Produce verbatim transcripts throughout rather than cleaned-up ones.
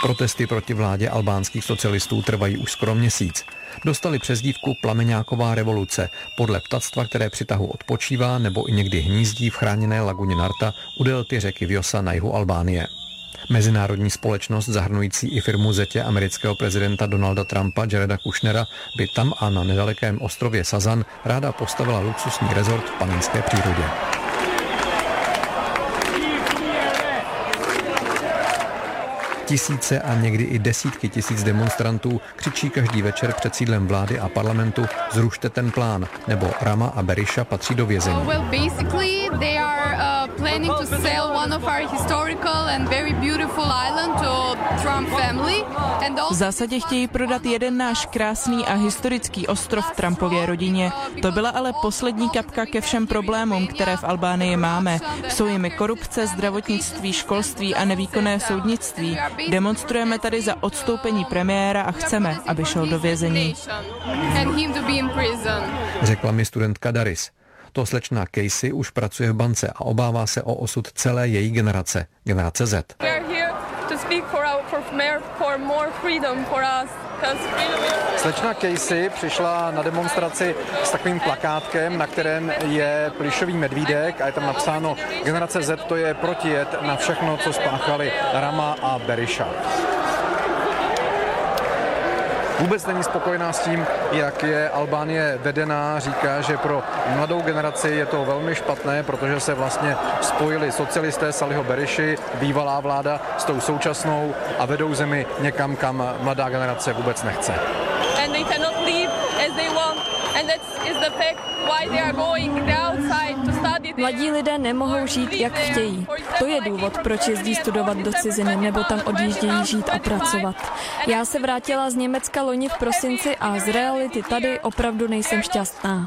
Protesty proti vládě albánských socialistů trvají už skoro měsíc. Dostali přezdívku Plameňáková revoluce, podle ptactva, které při tahu odpočívá nebo i někdy hnízdí v chráněné laguně Narta u delty řeky Vjosa na jihu Albánie. Mezinárodní společnost zahrnující i firmu zetě amerického prezidenta Donalda Trumpa Jareda Kushnera by tam a na nedalekém ostrově Sazan ráda postavila luxusní rezort v panenské přírodě. Tisíce a někdy i desítky tisíc demonstrantů křičí každý večer před sídlem vlády a parlamentu zrušte ten plán, nebo Rama a Berisha patří do vězení. Well, basically they are uh, planning to sell one of our historical and very beautiful island to Trump family. And also... V zásadě chtějí prodat jeden náš krásný a historický ostrov Trumpově rodině. To byla ale poslední kapka ke všem problémům, které v Albánii máme. Jsou jimi korupce, zdravotnictví, školství a nevýkonné soudnictví. Demonstrujeme tady za odstoupení premiéra a chceme, aby šel do vězení. Řekla mi studentka Daris. To slečna Casey už pracuje v bance a obává se o osud celé její generace, generace Z. Slečna Casey přišla na demonstraci s takovým plakátkem, na kterém je plyšový medvídek a je tam napsáno generace Z to je protijed na všechno, co spáchali Rama a Berisha. Vůbec není spokojená s tím, jak je Albánie vedená. Říká, že pro mladou generaci je to velmi špatné, protože se vlastně spojili socialisté Saliho Beriši, bývalá vláda, s tou současnou a vedou zemi někam, kam mladá generace vůbec nechce. Mladí lidé nemohou žít, jak chtějí. To je důvod, proč jezdí studovat do ciziny nebo tam odjíždějí žít a pracovat. Já se vrátila z Německa loni v prosinci a z reality tady opravdu nejsem šťastná.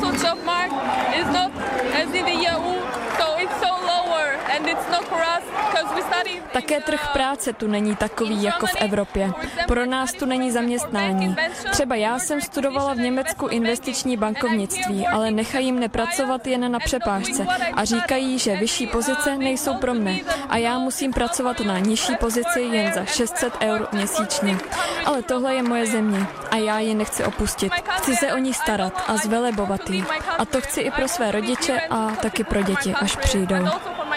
Také trh práce tu není takový jako v Evropě. Pro nás tu není zaměstnání. Třeba já jsem studovala v Německu investiční bankovnictví, ale nechají mne pracovat jen na přepážce a říkají, že vyšší pozice nejsou pro mne a já musím pracovat na nižší pozici jen za šest set eur měsíčně. Ale tohle je moje země a já ji nechci opustit. Chci se o ní starat a zvelebovat ji. A to chci i pro své rodiče a taky pro děti, až přijdou.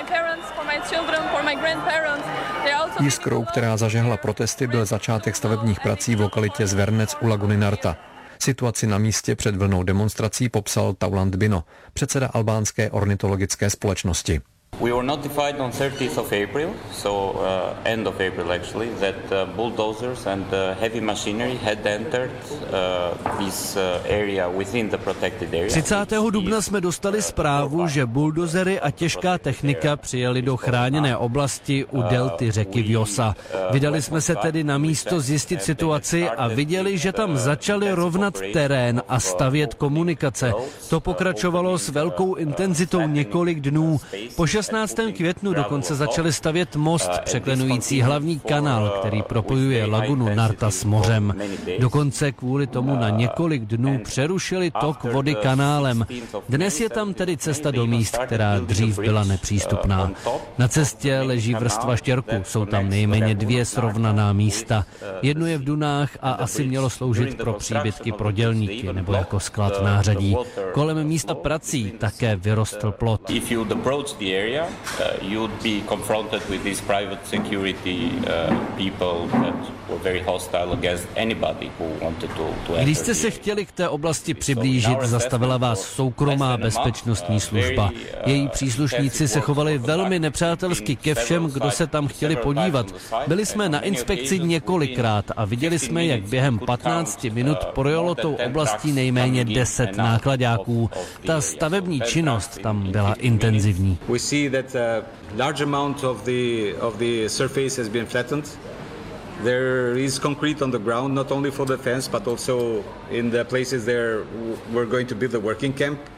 Jiskrou, která zažehla protesty, byl začátek stavebních prací v lokalitě Zvernec u laguny Narta. Situaci na místě před vlnou demonstrací popsal Tauland Bino, předseda albánské ornitologické společnosti. We were notified on thirtieth of April, so uh, end of April actually, that uh, bulldozers and uh, heavy machinery had entered uh, this uh, area within the protected area. třicátého dubna jsme dostali zprávu, že buldozery a těžká technika přijeli do chráněné oblasti u delty řeky Vjosa. Vydali jsme se tedy na místo zjistit situaci a viděli, že tam začali rovnat terén a stavět komunikace. To pokračovalo s velkou intenzitou několik dnů. Po šestnáctého květnu dokonce začali stavět most překlenující hlavní kanál, který propojuje lagunu Narta s mořem. Dokonce kvůli tomu na několik dnů přerušili tok vody kanálem. Dnes je tam tedy cesta do míst, která dřív byla nepřístupná. Na cestě leží vrstva štěrku, jsou tam nejméně dvě srovnaná místa. Jedno je v dunách a asi mělo sloužit pro příbytky pro dělníky nebo jako sklad nářadí. Kolem místa prací také vyrostl plot. Area, uh, you'd be confronted with these private security uh, people that were very hostile against anybody who wanted to, to enter. Když jste se chtěli k té oblasti přiblížit, zastavila vás soukromá bezpečnostní služba. Její příslušníci se chovali velmi nepřátelsky ke všem, kdo se tam chtěli podívat. Byli jsme na inspekci několikrát a viděli jsme, jak během patnácti minut projelo tou oblastí nejméně deset nákladáků. Ta stavební činnost tam byla intenzivní. We see that a large amount of the of the surface has been flattened. There is concrete on the ground, not only for the fence, but also in the places there we're going to build a working camp.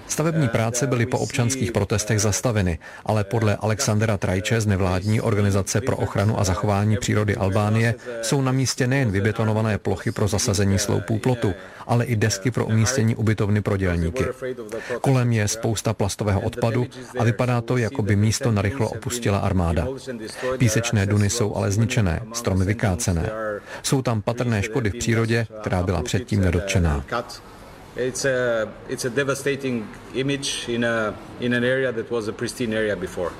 Stavební práce byly po občanských protestech zastaveny, ale podle Alexandera Trajče z nevládní organizace pro ochranu a zachování přírody Albánie jsou na místě nejen vybetonované plochy pro zasazení sloupů plotu, ale i desky pro umístění ubytovny pro dělníky. Kolem je spousta plastového odpadu a vypadá to, jako by místo narychlo opustila armáda. Písečné duny jsou ale zničené, stromy vykácené. Jsou tam patrné škody v přírodě, která byla předtím nedotčená. It's a it's a devastating image in a in an area that was a pristine area before.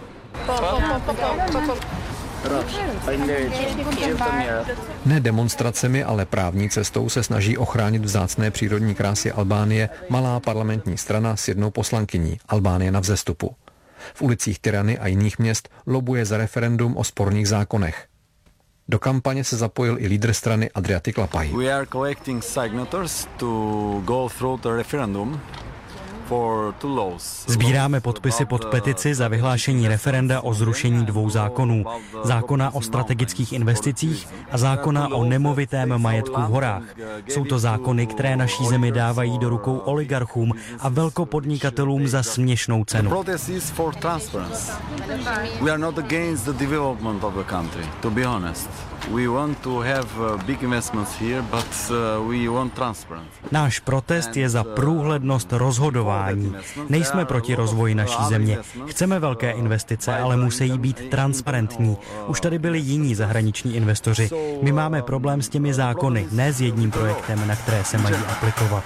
Ne demonstracemi, ale právní cestou se snaží ochránit vzácné přírodní krásy Albánie malá parlamentní strana s jednou poslankyní, Albánie na vzestupu. V ulicích Tirany a jiných měst lobuje za referendum o sporných zákonech. Do kampaně se zapojil i lídr strany Adriatic Lapahi. We are collecting signatures to go through the referendum for two laws. Sbíráme podpisy pod petici za vyhlášení referenda o zrušení dvou zákonů. Zákona o strategických investicích a zákona o nemovitém majetku v horách. Jsou to zákony, které naší zemi dávají do rukou oligarchům a velkopodnikatelům za směšnou cenu. The protest is for transparency. We are not against the development of the country, to be honest. We want to have big investments here, but we want transparency. Náš protest je za průhlednost rozhodování. Nejsme proti rozvoji naší země. Chceme velké investice, ale musí být transparentní. Už tady byli jiní zahraniční investoři. My máme problém s těmi zákony, ne s jedním projektem, na které se mají aplikovat.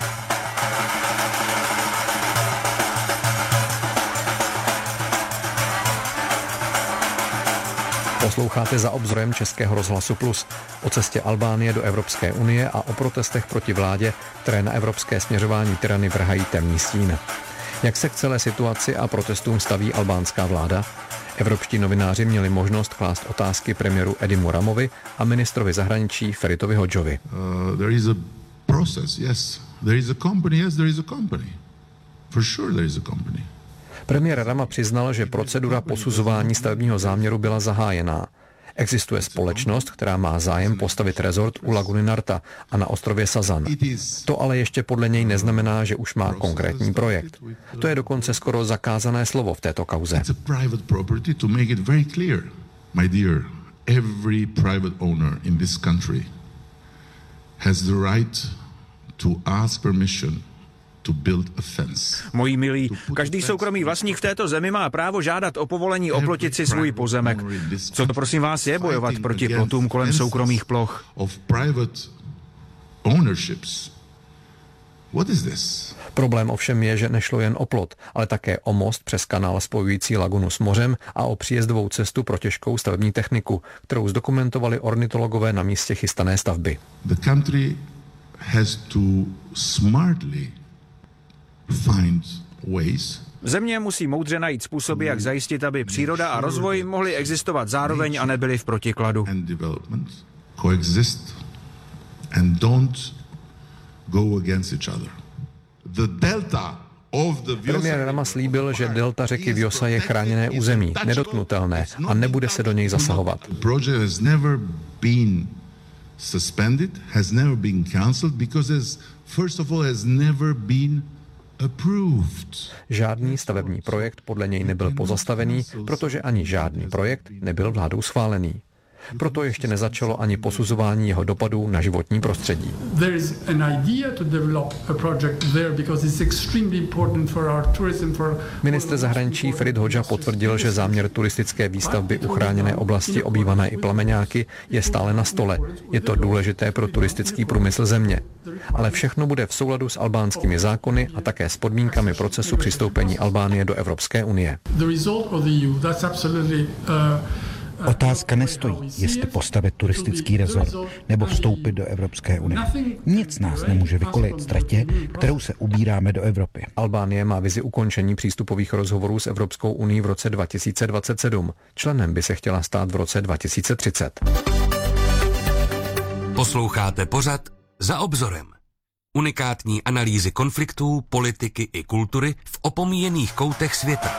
Posloucháte Za obzorem Českého rozhlasu Plus o cestě Albánie do Evropské unie a o protestech proti vládě, které na evropské směřování Tirany vrhají temný stín. Jak se k celé situaci a protestům staví albánská vláda? Evropští novináři měli možnost klást otázky premiéru Edimu Ramovi a ministrovi zahraničí Feritovi Hodžovi. Uh, there is a process, yes. There is a company, yes, there is a company. For sure there is a company. Premiér Rama přiznal, že procedura posuzování stavebního záměru byla zahájená. Existuje společnost, která má zájem postavit rezort u laguny Narta a na ostrově Sazan. To ale ještě podle něj neznamená, že už má konkrétní projekt. To je dokonce skoro zakázané slovo v této kauze. Moji milí, každý soukromý vlastník v této zemi má právo žádat o povolení oplotit si svůj pozemek. Co to prosím vás je bojovat proti plotům kolem soukromých ploch? Problém ovšem je, že nešlo jen o plot, ale také o most přes kanál spojující lagunu s mořem a o příjezdovou cestu pro těžkou stavební techniku, kterou zdokumentovali ornitologové na místě chystané stavby. The country has to smartly find ways. Země musí moudře najít způsoby, jak zajistit, aby příroda a rozvoj mohly existovat zároveň a nebyly v protikladu. And development coexist and don't go against each other. The delta of the Vjosa. Premiér Rama slíbil, že delta řeky Vjosa je chráněné území, nedotknutelné a nebude se do něj zasahovat. The project has never been suspended, has never been cancelled because as first of all has never been approved. Žádný stavební projekt podle něj nebyl pozastavený, protože ani žádný projekt nebyl vládou schválený. Proto ještě nezačalo ani posuzování jeho dopadů na životní prostředí. Ministr zahraničí Ferit Hodža potvrdil, že záměr turistické výstavby u chráněné oblasti obývané i plameňáky je stále na stole. Je to důležité pro turistický průmysl země. Ale všechno bude v souladu s albánskými zákony a také s podmínkami procesu přistoupení Albánie do Evropské unie. Otázka nestojí, jestli postavit turistický rezort nebo vstoupit do Evropské unie. Nic nás nemůže vykolejit z tratě, kterou se ubíráme do Evropy. Albánie má vizi ukončení přístupových rozhovorů s Evropskou unií v roce dva tisíce dvacet sedm. Členem by se chtěla stát v roce dva tisíce třicet. Posloucháte pořad Za obzorem. Unikátní analýzy konfliktů, politiky i kultury v opomíjených koutech světa.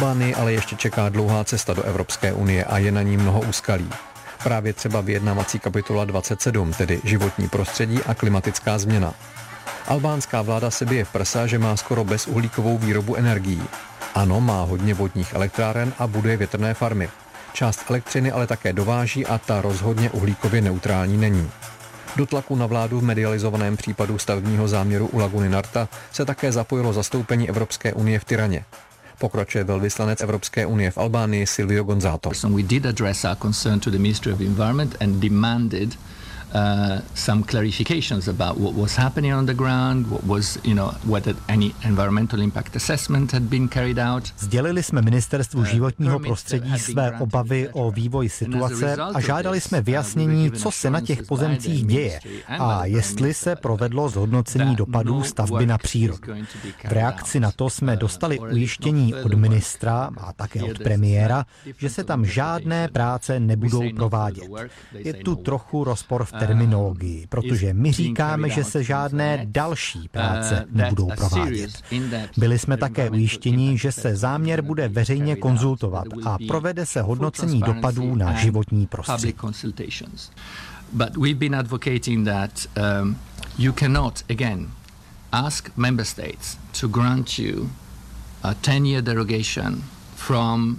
Albánii ale ještě čeká dlouhá cesta do Evropské unie a je na ní mnoho úskalí. Právě třeba vyjednávací kapitola dvacet sedm, tedy životní prostředí a klimatická změna. Albánská vláda se bije v prsa, že má skoro bezuhlíkovou výrobu energií. Ano, má hodně vodních elektráren a buduje větrné farmy. Část elektřiny ale také dováží a ta rozhodně uhlíkově neutrální není. Do tlaku na vládu v medializovaném případu stavebního záměru u laguny Narta se také zapojilo zastoupení Evropské unie v Tiraně. Pokračuje velvyslanec Evropské unie v Albánii Silvio Gonzato. We did address our concern to the Ministry of Environment and demanded Uh, some clarifications about what was happening on the ground, what was, you know, whether any environmental impact assessment had been carried out. Sdělili jsme ministerstvu životního prostředí své obavy o vývoj situace a žádali jsme vyjasnění, co se na těch pozemcích děje a jestli se provedlo zhodnocení dopadů stavby na přírodu. V reakci na to jsme dostali ujištění od ministra a také od premiéra, že se tam žádné práce nebudou provádět. Je tu trochu rozpor v terminologii, protože my říkáme, že se žádné další práce nebudou provádět. Byli jsme také ujištěni, že se záměr bude veřejně konzultovat a provede se hodnocení dopadů na životní prostředí. But we've been advocating that um, you cannot again ask member states to grant you a ten-year derogation from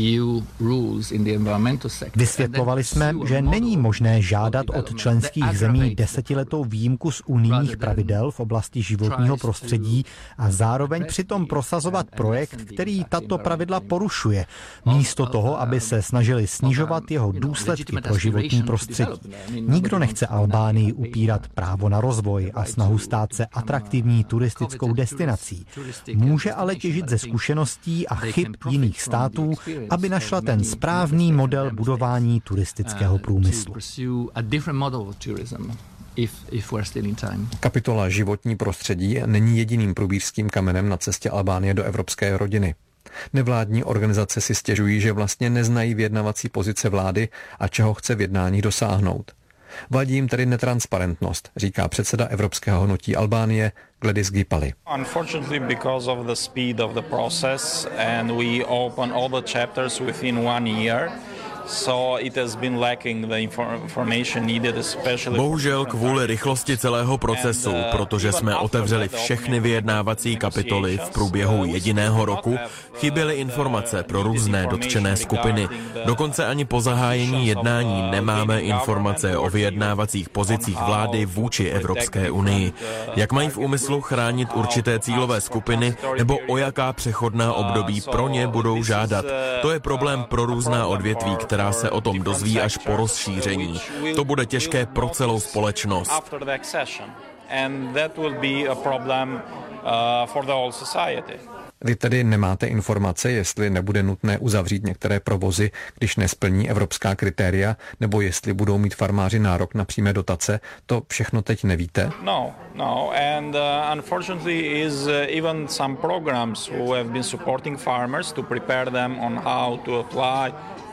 Vysvětlovali jsme, že není možné žádat od členských zemí desetiletou výjimku z unijních pravidel v oblasti životního prostředí a zároveň přitom prosazovat projekt, který tato pravidla porušuje, místo toho, aby se snažili snižovat jeho důsledky pro životní prostředí. Nikdo nechce Albánii upírat právo na rozvoj a snahu stát se atraktivní turistickou destinací. Může ale těžit ze zkušeností a chyb jiných států, aby našla ten správný model budování turistického průmyslu. Kapitola životní prostředí není jediným průbířským kamenem na cestě Albánie do evropské rodiny. Nevládní organizace si stěžují, že vlastně neznají vyjednavací pozice vlády a čeho chce v jednání dosáhnout. Vadí jim tedy netransparentnost, říká předseda Evropského hnutí Albánie Gledis Gipali. Unfortunately, because of the speed of the process and we open all the chapters within one year, so it has been lacking the information needed, especially. Bohužel kvůli rychlosti celého procesu, protože jsme otevřeli všechny vyjednávací kapitoly v průběhu jediného roku, chyběly informace pro různé dotčené skupiny. Dokonce ani po zahájení jednání nemáme informace o vyjednávacích pozicích vlády vůči Evropské unii. Jak mají v úmyslu chránit určité cílové skupiny nebo o jaká přechodná období pro ně budou žádat. To je problém pro různá odvětví, která se o tom dozví až po rozšíření. To bude těžké pro celou společnost. Vy tedy nemáte informace, jestli nebude nutné uzavřít některé provozy, když nesplní evropská kritéria, nebo jestli budou mít farmáři nárok na přímé dotace. To všechno teď nevíte? No, no, and uh, unfortunately is uh, even some programs who have been supporting farmers to prepare them on how to apply.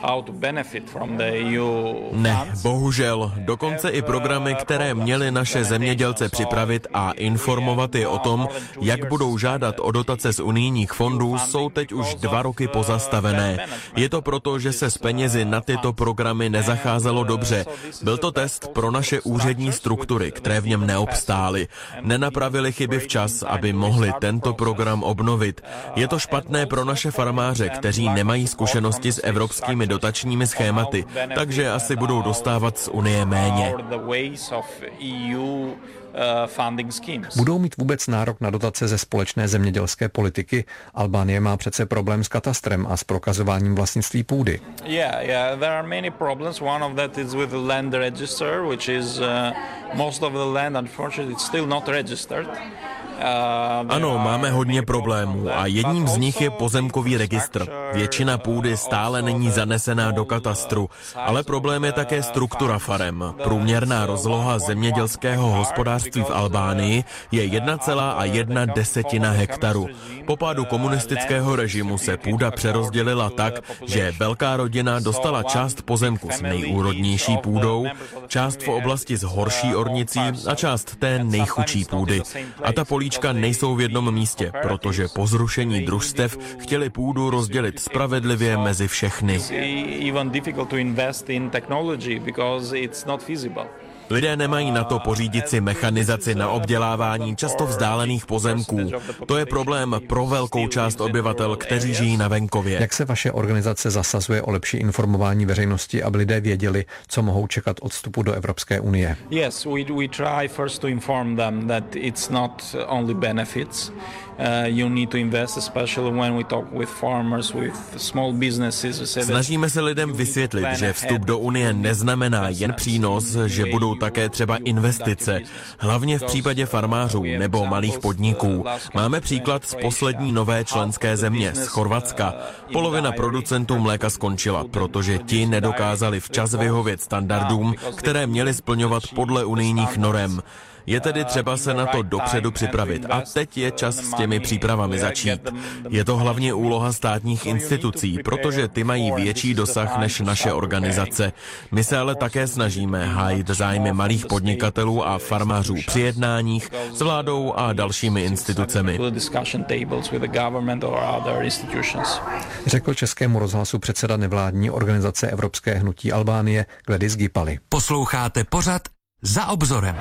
Ne, bohužel. Dokonce i programy, které měly naše zemědělce připravit a informovat je o tom, jak budou žádat o dotace z unijních fondů, jsou teď už dva roky pozastavené. Je to proto, že se s penězi na tyto programy nezacházelo dobře. Byl to test pro naše úřední struktury, které v něm neobstály. Nenapravili chyby včas, aby mohli tento program obnovit. Je to špatné pro naše farmáře, kteří nemají zkušenosti s evropskými dotačními schématy, takže asi budou dostávat z Unie méně. Budou mít vůbec nárok na dotace ze společné zemědělské politiky? Albánie má přece problém s katastrem a s prokazováním vlastnictví půdy. Yeah, yeah, there are many problems. One of that is with the land register, which is uh, most of the land unfortunately it's still not registered. Ano, máme hodně problémů a jedním z nich je pozemkový registr. Většina půdy stále není zanesená do katastru, ale problém je také struktura farem. Průměrná rozloha zemědělského hospodářství v Albánii je jedna celá jedna desetina hektaru. Po pádu komunistického režimu se půda přerozdělila tak, že velká rodina dostala část pozemku s nejúrodnější půdou, část v oblasti s horší ornicí a část té nejchudší půdy. A ta políčka políčka nejsou v jednom místě, protože po zrušení družstev chtěli půdu rozdělit spravedlivě mezi všechny. Lidé nemají na to pořídit si mechanizaci na obdělávání často vzdálených pozemků. To je problém pro velkou část obyvatel, kteří žijí na venkově. Jak se vaše organizace zasazuje o lepší informování veřejnosti, aby lidé věděli, co mohou čekat od vstupu do Evropské unie? Yes, we we try first to inform them that it's not only benefits. Uh, you need to invest, especially when we talk with farmers, with small businesses. Snažíme se lidem vysvětlit, že vstup do Unie neznamená jen přínos, že budou také třeba investice, hlavně v případě farmářů nebo malých podniků. Máme příklad z poslední nové členské země, z Chorvatska. Polovina producentů mléka skončila, protože ti nedokázali včas vyhovět standardům, které měli splňovat podle unijních norem. Je tedy třeba se na to dopředu připravit a teď je čas s těmi přípravami začít. Je to hlavně úloha státních institucí, protože ty mají větší dosah než naše organizace. My se ale také snažíme hájit zájmy malých podnikatelů a farmářů při jednáních s vládou a dalšími institucemi. Řekl Českému rozhlasu předseda nevládní organizace Evropské hnutí Albánie Gledis Gipali. Posloucháte pořad Za obzorem.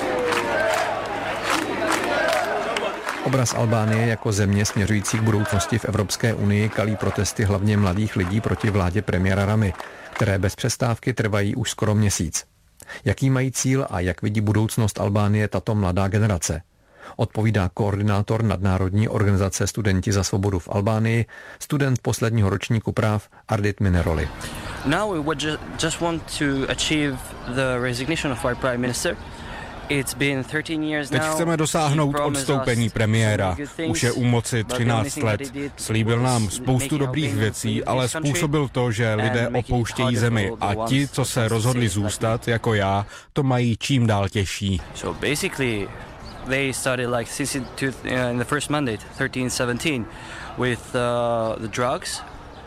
Obraz Albánie jako země směřující k budoucnosti v Evropské unii kalí protesty hlavně mladých lidí proti vládě premiéra Ramy, které bez přestávky trvají už skoro měsíc. Jaký mají cíl a jak vidí budoucnost Albánie tato mladá generace? Odpovídá koordinátor nadnárodní organizace Studenti za svobodu v Albánii, student posledního ročníku práv Ardit Mineroli. Now we would just want to achieve the resignation of our prime minister. Teď chceme dosáhnout odstoupení premiéra. Už je u moci třináct let. Slíbil nám spoustu dobrých věcí, ale způsobil to, že lidé opouštějí zemi a ti, co se rozhodli zůstat, jako já, to mají čím dál těžší. They started like since in the first mandate, thirteen seventeen, with uh, the drugs.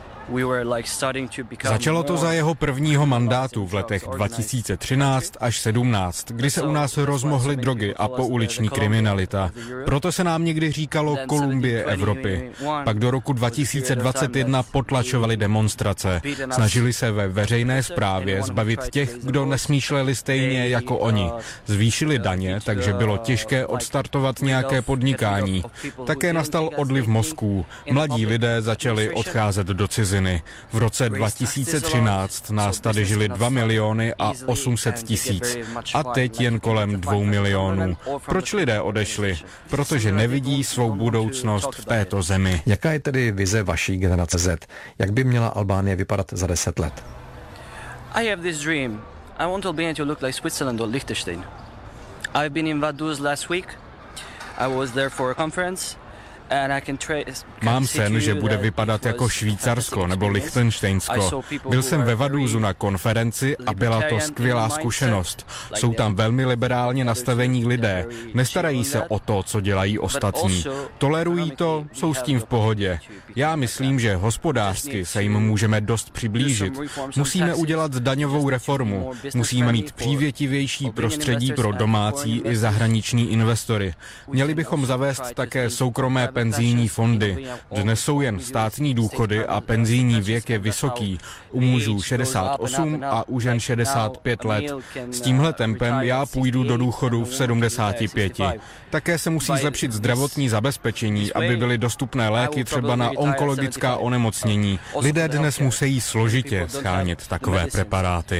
Začalo to za jeho prvního mandátu v letech dva tisíce třináct až sedmnáct, kdy se u nás rozmohly drogy a pouliční kriminalita. Proto se nám někdy říkalo Kolumbie Evropy. Pak do roku dva tisíce dvacet jedna potlačovali demonstrace. Snažili se ve veřejné správě zbavit těch, kdo nesmýšleli stejně jako oni. Zvýšili daně, takže bylo těžké odstartovat nějaké podnikání. Také nastal odliv mozků. Mladí lidé začali odcházet do ciziny. V roce dva tisíce třináct nás tady žili dva miliony a osm set tisíc. A teď jen kolem dvou milionů. Proč lidé odešli? Protože nevidí svou budoucnost v této zemi. Jaká je tedy vize vaší generace Z? Jak by měla Albánie vypadat za deset let? I have this dream. I want Albania to look like Switzerland or Liechtenstein. I've been in Vaduz last week. I was there for a conference. Mám sen, že bude vypadat jako Švýcarsko nebo Lichtenštejnsko. Byl jsem ve Vadúzu na konferenci a byla to skvělá zkušenost. Jsou tam velmi liberálně nastavení lidé. Nestarají se o to, co dělají ostatní. Tolerují to, jsou s tím v pohodě. Já myslím, že hospodářsky se jim můžeme dost přiblížit. Musíme udělat daňovou reformu. Musíme mít přívětivější prostředí pro domácí i zahraniční investory. Měli bychom zavést také soukromé penzijní fondy. Dnes jsou jen státní důchody a penzijní věk je vysoký. U mužů šedesát osm a u žen šedesát pět let. S tímhle tempem já půjdu do důchodu v sedmdesáti pěti. Také se musí zlepšit zdravotní zabezpečení, aby byly dostupné léky třeba na onkologická onemocnění. Lidé dnes musí složitě shánět takové preparáty.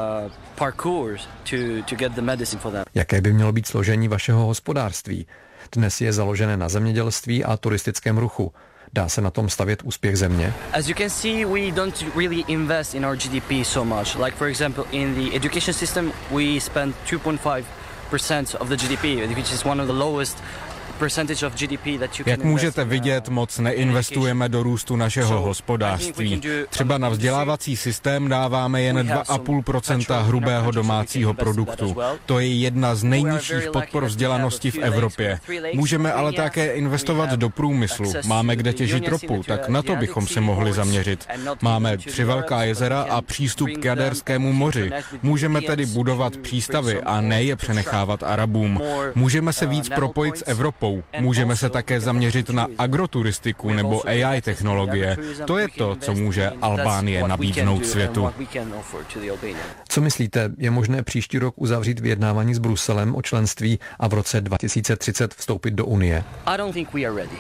Jaké by mělo být složení vašeho hospodářství? Dnes je založené na zemědělství a turistickém ruchu. Dá se na tom stavět úspěch země? As you can see, we don't really invest in our G D P so much. Like for example, in the education system, we spend two point five percent of the G D P, which is one of the lowest. Jak můžete vidět, moc neinvestujeme do růstu našeho hospodářství. Třeba na vzdělávací systém dáváme jen dva a půl procenta hrubého domácího produktu. To je jedna z nejnižších podpor vzdělanosti v Evropě. Můžeme ale také investovat do průmyslu. Máme kde těžit ropu, tak na to bychom se mohli zaměřit. Máme tři velká jezera a přístup k Jaderskému moři. Můžeme tedy budovat přístavy a ne je přenechávat Arabům. Můžeme se víc propojit s Evropou. Evropou. Můžeme se také zaměřit na agroturistiku nebo A I technologie. To je to, co může Albánie nabídnout světu. Co myslíte, je možné příští rok uzavřít vyjednávání s Bruselem o členství a v roce dva tisíce třicet vstoupit do Unie? I don't think we are ready.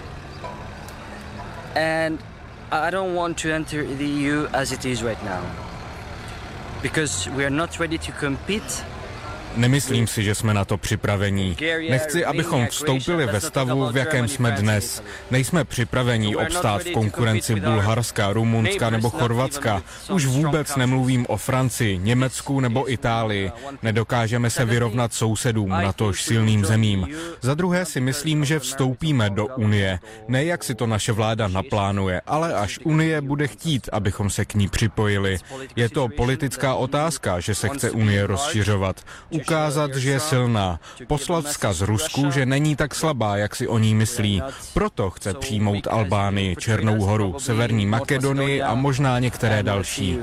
And I don't want to enter the E U as it is right now. Because we are not ready to compete. Nemyslím si, že jsme na to připravení. Nechci, abychom vstoupili ve stavu, v jakém jsme dnes. Nejsme připravení obstát v konkurenci Bulharska, Rumunska nebo Chorvatska. Už vůbec nemluvím o Francii, Německu nebo Itálii. Nedokážeme se vyrovnat sousedům, natož silným zemím. Za druhé si myslím, že vstoupíme do Unie. Ne jak si to naše vláda naplánuje, ale až Unie bude chtít, abychom se k ní připojili. Je to politická otázka, že se chce Unie rozšiřovat. Ukázat, že je silná. Poslat vzkaz Rusku, že není tak slabá, jak si o ní myslí. Proto chce přijmout Albánii, Černou Horu, Severní Makedonii a možná některé další.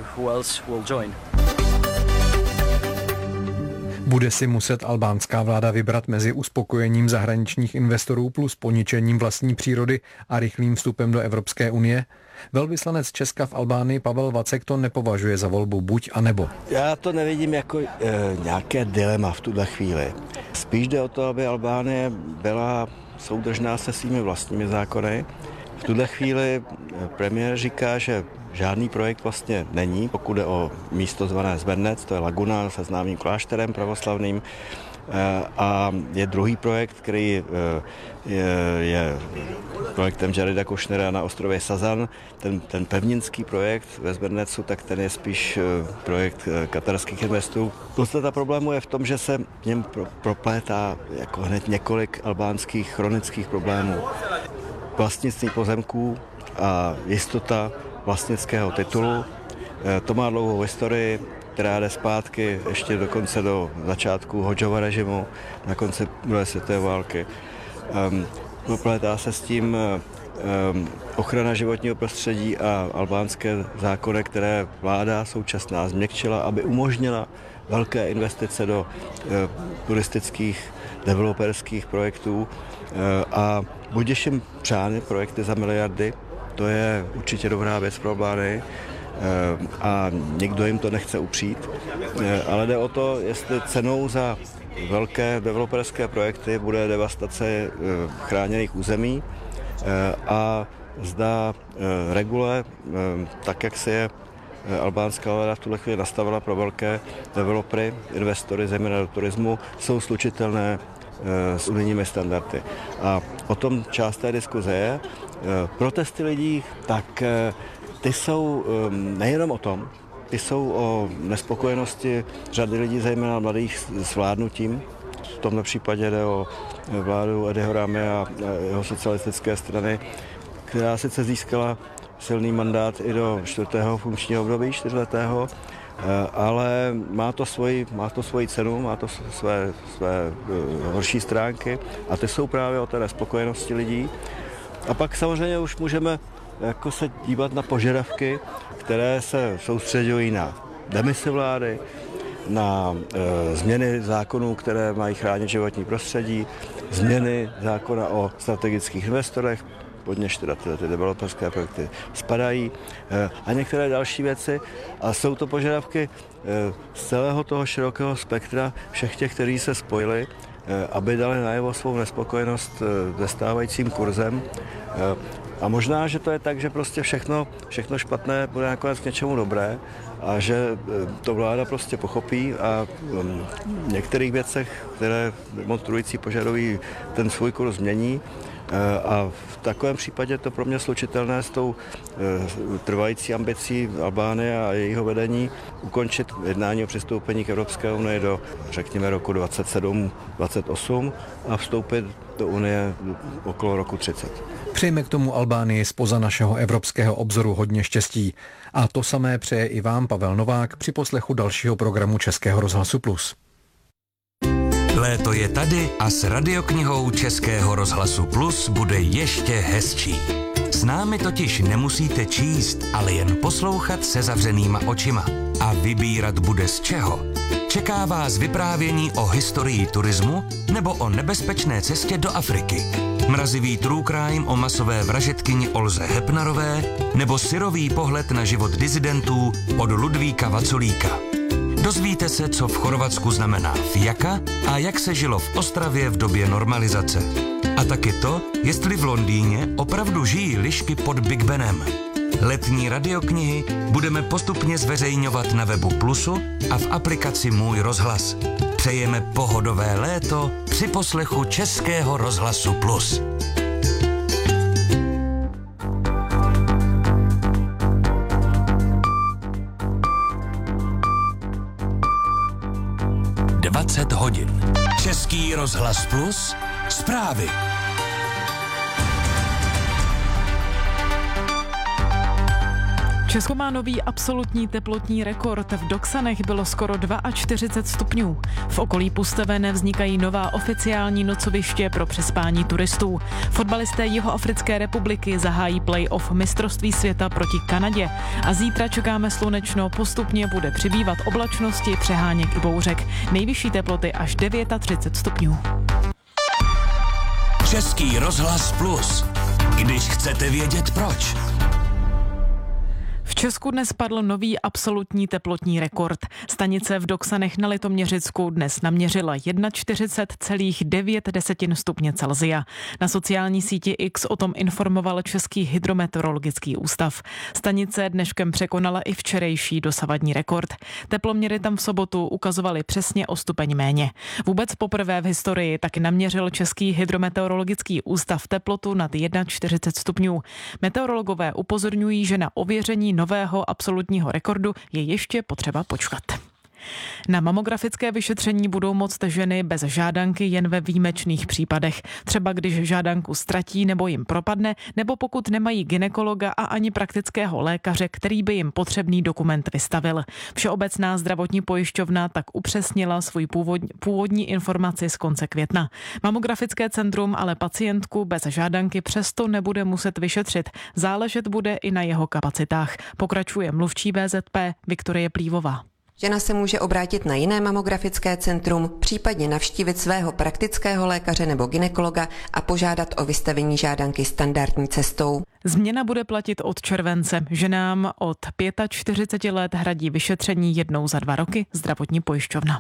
Bude si muset albánská vláda vybrat mezi uspokojením zahraničních investorů plus poničením vlastní přírody a rychlým vstupem do Evropské unie? Velvyslanec Česka v Albánii Pavel Vacek to nepovažuje za volbu buď a nebo. Já to nevidím jako e, nějaké dilema v tuhle chvíli. Spíš jde o to, aby Albánie byla soudržná se svými vlastními zákony. V tuhle chvíli premiér říká, že žádný projekt vlastně není, pokud jde o místo zvané Zbernec, to je laguna se známým klášterem pravoslavným. A je druhý projekt, který je, je projektem Jareda Kushnera na ostrově Sazan. Ten, ten pevninský projekt ve Zbernecu, tak ten je spíš projekt katarských investů. Podstata problému je v tom, že se v něm pro, proplétá jako hned několik albánských chronických problémů. Vlastnictví pozemků a jistota vlastnického titulu. To má dlouhou historii, která jde zpátky ještě dokonce do začátku Hodžova režimu, na konci druhé světové války. Um, poplétá se s tím um, ochrana životního prostředí a albánské zákony, které vláda současná změkčila, aby umožnila velké investice do uh, turistických, developerských projektů uh, a budiž jim přány projekty za miliardy, to je určitě dobrá věc pro Albánii. A nikdo jim to nechce upřít, ale jde o to, jestli cenou za velké developerské projekty bude devastace chráněných území a zda regule, tak jak se je albánská vláda v tuhle chvíli nastavila pro velké developery, investory, zejména do turismu, jsou slučitelné s unijními standardy. A o tom část té diskuze je. Protesty lidí, tak ty jsou nejenom o tom, ty jsou o nespokojenosti řady lidí, zejména mladých, s vládnutím. V tomto případě jde o vládu Edyho Ramy a jeho socialistické strany, která sice získala silný mandát i do čtvrtého funkčního období, čtyřletého, ale má to svoji, má to svoji cenu, má to své, své horší stránky a ty jsou právě o té nespokojenosti lidí. A pak samozřejmě už můžeme jako se dívat na požadavky, které se soustředují na demisi vlády, na e, změny zákonů, které mají chránit životní prostředí, změny zákona o strategických investorech, pod něž teda ty, ty developerské projekty spadají, e, a některé další věci. A jsou to požadavky e, z celého toho širokého spektra všech těch, kteří se spojili, e, aby dali najevo svou nespokojenost e, se stávajícím kurzem. E, A možná, že to je tak, že prostě všechno, všechno špatné bude nakonec k něčemu dobré a že to vláda prostě pochopí a v některých věcech, které demonstrující požadují, ten svůj kurz změní. A v takovém případě to pro mě slučitelné s tou trvající ambicí Albánie a jejího vedení ukončit jednání o přistoupení k Evropské unii do, řekněme, roku dvacet sedm dvacet osm a vstoupit do Unie okolo roku třicet. Přejme k tomu Albánii spoza našeho evropského obzoru hodně štěstí. A to samé přeje i vám Pavel Novák při poslechu dalšího programu Českého rozhlasu Plus. Léto je tady a s radioknihou Českého rozhlasu Plus bude ještě hezčí. S námi totiž nemusíte číst, ale jen poslouchat se zavřenýma očima. A vybírat bude z čeho. Čeká vás vyprávění o historii turismu nebo o nebezpečné cestě do Afriky. Mrazivý true crime o masové vražedkyni Olze Hepnarové nebo syrový pohled na život disidentů od Ludvíka Vaculíka. Dozvíte se, co v Chorvatsku znamená fijaka a jak se žilo v Ostravě v době normalizace. A taky to, jestli v Londýně opravdu žijí lišky pod Big Benem. Letní radioknihy budeme postupně zveřejňovat na webu Plusu a v aplikaci Můj rozhlas. Přejeme pohodové léto při poslechu Českého rozhlasu Plus. dvacet hodin. Český rozhlas Plus. Zprávy. Česko má nový absolutní teplotní rekord. V Doksanech bylo skoro čtyřicet dva stupňů. V okolí Pustavene vznikají nová oficiální nocoviště pro přespání turistů. Fotbalisté Jihoafrické republiky zahájí play-off mistrovství světa proti Kanadě. A zítra čekáme slunečno, postupně bude přibývat oblačnosti, přeháněk i bouřek. Nejvyšší teploty až třicet devět stupňů. Český rozhlas Plus. Když chcete vědět proč. V Česku dnes padl nový absolutní teplotní rekord. Stanice v Doksanech na Litoměřicku dnes naměřila čtyřicet jedna celá devět stupně Celsia. Na sociální síti X o tom informoval Český hydrometeorologický ústav. Stanice dneškem překonala i včerejší dosavadní rekord. Teploměry tam v sobotu ukazovaly přesně o stupeň méně. Vůbec poprvé v historii taky naměřil Český hydrometeorologický ústav teplotu nad čtyřicet jedna stupňů. Meteorologové upozorňují, že na ověření nového absolutního rekordu je ještě potřeba počkat. Na mamografické vyšetření budou moct ženy bez žádanky jen ve výjimečných případech. Třeba když žádanku ztratí nebo jim propadne, nebo pokud nemají gynekologa a ani praktického lékaře, který by jim potřebný dokument vystavil. Všeobecná zdravotní pojišťovna tak upřesnila svůj původní, původní informaci z konce května. Mamografické centrum ale pacientku bez žádanky přesto nebude muset vyšetřit. Záležet bude i na jeho kapacitách. Pokračuje mluvčí V Z P Viktorie Plívová. Žena se může obrátit na jiné mamografické centrum, případně navštívit svého praktického lékaře nebo gynekologa a požádat o vystavení žádanky standardní cestou. Změna bude platit od července. Ženám od čtyřiceti pěti let hradí vyšetření jednou za dva roky zdravotní pojišťovna.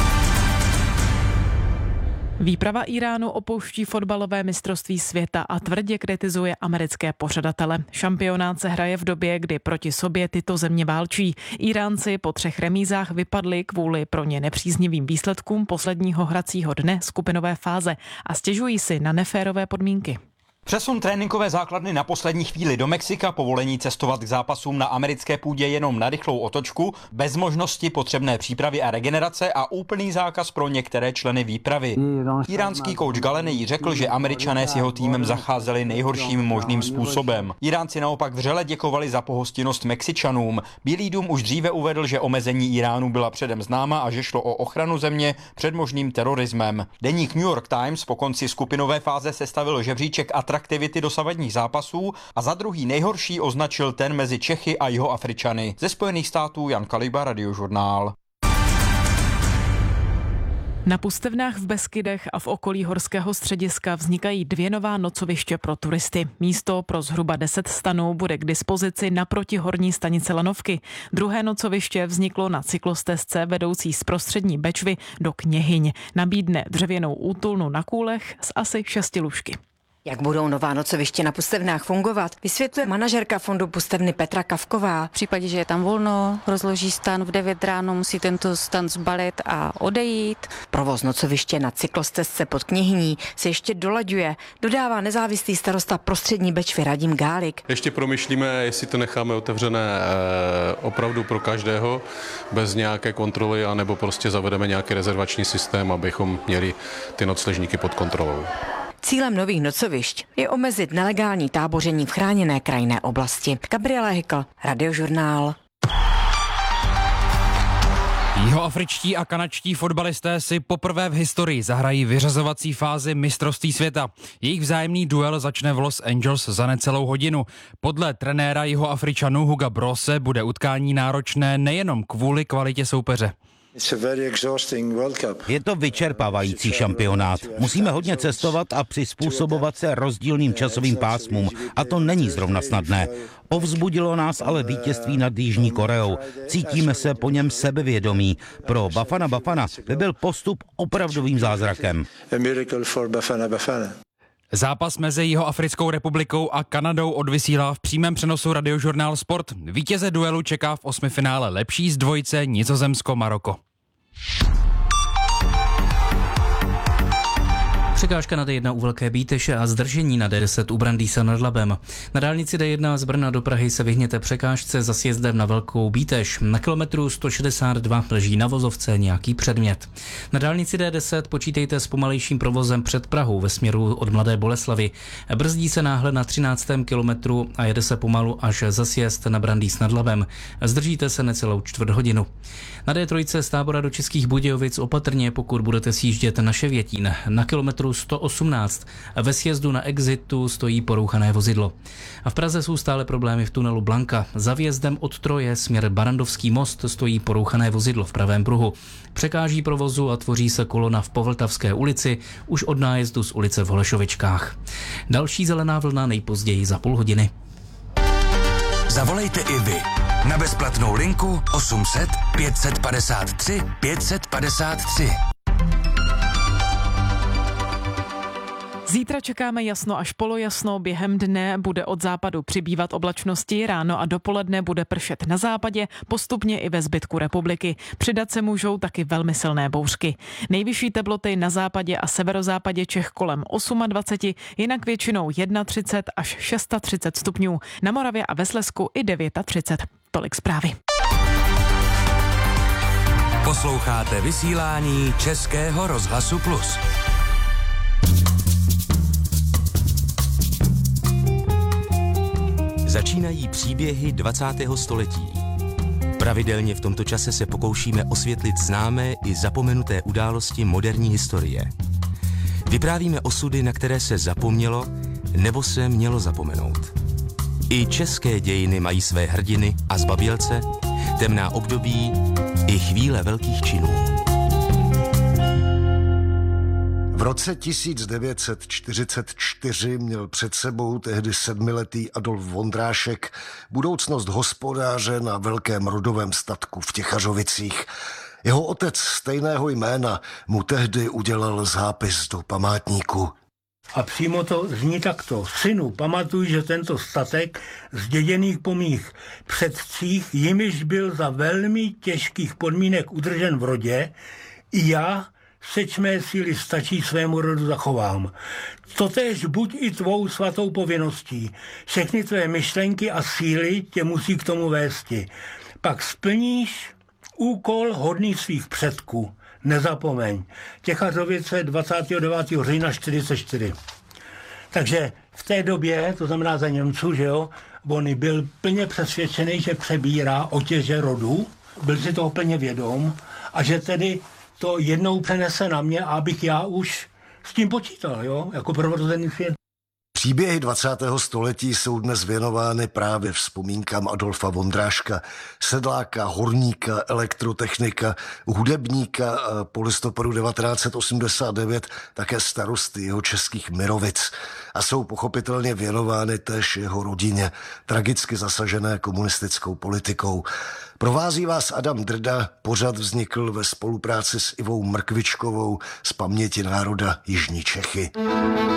Výprava Íránu opouští fotbalové mistrovství světa a tvrdě kritizuje americké pořadatele. Šampionát se hraje v době, kdy proti sobě tyto země válčí. Íránci po třech remízách vypadli kvůli pro ně nepříznivým výsledkům posledního hracího dne skupinové fáze a stěžují si na neférové podmínky. Přesun tréninkové základny na poslední chvíli do Mexika, povolení cestovat k zápasům na americké půdě jenom na rychlou otočku, bez možnosti potřebné přípravy a regenerace a úplný zákaz pro některé členy výpravy. Iránský kouč Galenej řekl, že Američané s jeho týmem zacházeli nejhorším možným způsobem. Iránci naopak vřele děkovali za pohostinnost Mexičanům. Bílý dům už dříve uvedl, že omezení Iránu byla předem známa a že šlo o ochranu země před možným terorismem. Deník New York Times po konci skupinové fáze sestavil žebříček atraktivity dosavadních zápasů a za druhý nejhorší označil ten mezi Čechy a Jihoafričany. Ze Spojených států Jan Kaliba, Radiožurnál. Na Pustevnách v Beskydech a v okolí horského střediska vznikají dvě nová nocoviště pro turisty. Místo pro zhruba deset stanů bude k dispozici naproti horní stanice Lanovky. Druhé nocoviště vzniklo na cyklostezce vedoucí z Prostřední Bečvy do Kněhyň. Nabídne dřevěnou útulnu na kůlech s asi šesti lůžky. Jak budou nová nocoviště na Pustevnách fungovat, vysvětluje manažerka fondu Pustevny Petra Kavková. V případě, že je tam volno, rozloží stan v devět ráno, musí tento stan zbalit a odejít. Provoz nocoviště na cyklostezce pod Kněhyní se ještě dolaďuje, dodává nezávislý starosta Prostřední Bečvy Radim Gálik. Ještě promýšlíme, jestli to necháme otevřené opravdu pro každého, bez nějaké kontroly, anebo prostě zavedeme nějaký rezervační systém, abychom měli ty nocležníky pod kontrolou. Cílem nových nocovišť je omezit nelegální táboření v chráněné krajinné oblasti. Gabriela Hykl, Radiožurnál. Jihoafričtí a kanadští fotbalisté si poprvé v historii zahrají vyřazovací fázi mistrovství světa. Jejich vzájemný duel začne v Los Angeles za necelou hodinu. Podle trenéra Jihoafričanů Huga Brose bude utkání náročné nejenom kvůli kvalitě soupeře. Je to vyčerpávající šampionát. Musíme hodně cestovat a přizpůsobovat se rozdílným časovým pásmům a to není zrovna snadné. Povzbudilo nás ale vítězství nad Jižní Koreou. Cítíme se po něm sebevědomí. Pro Bafana Bafana by byl postup opravdovým zázrakem. Zápas mezi Jihoafrickou republikou a Kanadou odvysílá v přímém přenosu Radiožurnál Sport. Vítěze duelu čeká v osmifinále lepší z dvojice Nizozemsko-Maroko. Překážka na D jedna u Velké Bíteše a zdržení na D deset u Brandýsa nad Labem. Na dálnici D jedna z Brna do Prahy se vyhněte překážce za sjezdem na Velkou Bíteš. Na kilometru sto šedesát dva leží na vozovce nějaký předmět. Na dálnici D deset počítejte s pomalejším provozem před Prahou ve směru od Mladé Boleslavi. Brzdí se náhle na třináctém kilometru a jede se pomalu až za sjezd na Brandýs nad Labem. Zdržíte se necelou čtvrt hodinu. Na D tři z Tábora do Českých Budějovic opatrně, pokud budete sjíždět na Ševětín. Na kilometru sto osmnáct ve sjezdu na Exitu stojí porouchané vozidlo. A v Praze jsou stále problémy v tunelu Blanka. Za vjezdem od Troje směr Barandovský most stojí porouchané vozidlo v pravém pruhu. Překáží provozu a tvoří se kolona v Povltavské ulici už od nájezdu z ulice v Holešovičkách. Další zelená vlna nejpozději za půl hodiny. Zavolejte i vy na bezplatnou linku osm set pět set padesát tři pět set padesát tři. Zítra čekáme jasno až polojasno, během dne bude od západu přibývat oblačnosti, ráno a dopoledne bude pršet na západě, postupně i ve zbytku republiky. Přidat se můžou taky velmi silné bouřky. Nejvyšší teploty na západě a severozápadě Čech kolem dvacet osm, jinak většinou třicet jedna až třicet šest stupňů. Na Moravě a ve Slezsku i třicet devět. Tolik zprávy. Posloucháte vysílání Českého rozhlasu Plus. Začínají příběhy dvacátého století. Pravidelně v tomto čase se pokoušíme osvětlit známé i zapomenuté události moderní historie. Vyprávíme osudy, na které se zapomnělo nebo se mělo zapomenout. I české dějiny mají své hrdiny a zbabělce, temná období i chvíle velkých činů. V roce tisíc devět set čtyřicet čtyři měl před sebou tehdy sedmiletý Adolf Vondrášek budoucnost hospodáře na velkém rodovém statku v Těchařovicích. Jeho otec stejného jména mu tehdy udělal zápis do památníku. A přímo to zní takto. Synu, pamatuj, že tento statek zděděných po mých předcích, jimiž byl za velmi těžkých podmínek udržen v rodě, i já, seč mé síly stačí, svému rodu zachovám. Totéž buď i tvou svatou povinností. Všechny tvé myšlenky a síly tě musí k tomu vésti. Pak splníš úkol hodný svých předků. Nezapomeň. Těchařovice dvacátého devátého října čtyřicet čtyři. Takže v té době, to znamená za Němců, že jo, on byl plně přesvědčený, že přebírá otěže rodu, byl si toho plně vědom a že tedy to jednou přenese na mě, abych já už s tím počítal, jo, jako prorozený svět. Příběhy dvacátého století jsou dnes věnovány právě vzpomínkám Adolfa Vondráška, sedláka, horníka, elektrotechnika, hudebníka a po listopadu devatenáct set osmdesát devět také starosty jeho českých Mirovic. A jsou pochopitelně věnovány též jeho rodině, tragicky zasažené komunistickou politikou. Provází vás Adam Drda, pořad vznikl ve spolupráci s Ivou Mrkvičkovou z Paměti národa Jižní Čechy.